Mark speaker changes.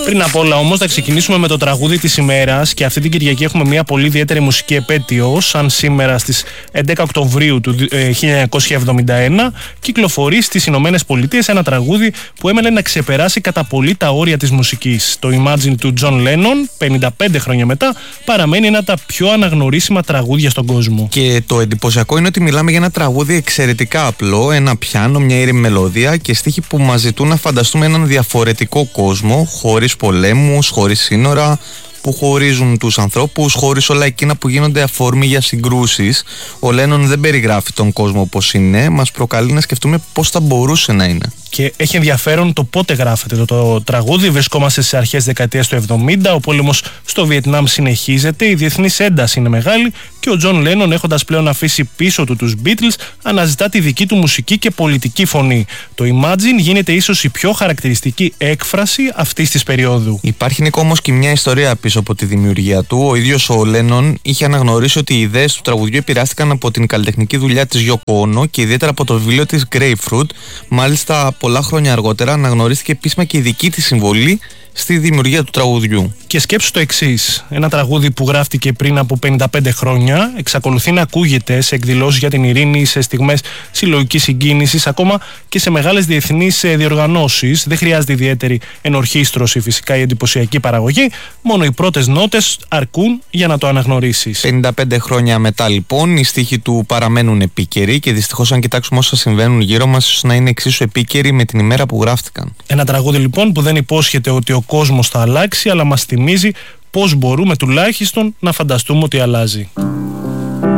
Speaker 1: Πριν απ' όλα όμως θα ξεκινήσουμε με το τραγούδι της ημέρας και αυτή την Κυριακή έχουμε μια πολύ ιδιαίτερη μουσική επέτειο, σαν σήμερα στις 11 Οκτωβρίου του 1971 κυκλοφορεί στις Ηνωμένες Πολιτείες ένα τραγούδι που έμελε να ξεπεράσει κατά πολύ τα όρια της μουσικής. Το Imagine του John Lennon, 55 χρόνια μετά, παραμένει ένα από τα πιο αναγνωρίσιμα τραγούδια στον κόσμο.
Speaker 2: Και το εντυπωσιακό είναι ότι μιλάμε για ένα τραγούδι εξαιρετικά απλό, ένα πιάνο, μια ήρεμη μελωδία και στίχοι που μας ζητούν να φανταστούμε έναν διαφορετικό κόσμο, χωρίς πολέμους, χωρίς σύνορα, που χωρίζουν τους ανθρώπους, χωρίς όλα εκείνα που γίνονται αφορμή για συγκρούσεις. Ο Λένον δεν περιγράφει τον κόσμο όπως είναι, μας προκαλεί να σκεφτούμε πώς θα μπορούσε να είναι.
Speaker 1: Και έχει ενδιαφέρον το πότε γράφεται το τραγούδι. Βρισκόμαστε στις αρχές δεκαετίας του 70, ο πόλεμος στο Βιετνάμ συνεχίζεται, η διεθνής ένταση είναι μεγάλη και ο Τζον Λένον, έχοντας πλέον αφήσει πίσω του τους Beatles, αναζητά τη δική του μουσική και πολιτική φωνή. Το Imagine γίνεται ίσως η πιο χαρακτηριστική έκφραση αυτής της περίοδου.
Speaker 2: Υπάρχει, Νίκο, όμως και μια ιστορία πίσω από τη δημιουργία του. Ο ίδιος ο Λένον είχε αναγνωρίσει ότι οι ιδέες του τραγουδιού επηρεάστηκαν από την καλλιτεχνική δουλειά της Yoko Ono και ιδιαίτερα από το βιβλίο της Grapefruit. Μάλιστα, πολλά χρόνια αργότερα αναγνωρίστηκε επίσημα και η δική της συμβολή στη δημιουργία του τραγουδιού.
Speaker 1: Και σκέψου το εξής: ένα τραγούδι που γράφτηκε πριν από 55 χρόνια εξακολουθεί να ακούγεται σε εκδηλώσεις για την ειρήνη, σε στιγμές συλλογικής συγκίνησης, ακόμα και σε μεγάλες διεθνείς διοργανώσεις. Δεν χρειάζεται ιδιαίτερη ενορχήστρωση, φυσικά, η εντυπωσιακή παραγωγή. Μόνο οι πρώτες νότες αρκούν για να το αναγνωρίσεις.
Speaker 2: 55 χρόνια μετά, λοιπόν, οι στίχοι του παραμένουν επίκαιροι και δυστυχώς, αν κοιτάξουμε όσα συμβαίνουν γύρω μας, ίσως να είναι εξίσου επίκαιροι με την ημέρα που γράφτηκαν.
Speaker 1: Ένα τραγούδι, λοιπόν, που δεν υπόσχεται ότι ο κόσμος θα αλλάξει, αλλά μας θυμίζει πώς μπορούμε τουλάχιστον να φανταστούμε ότι αλλάζει.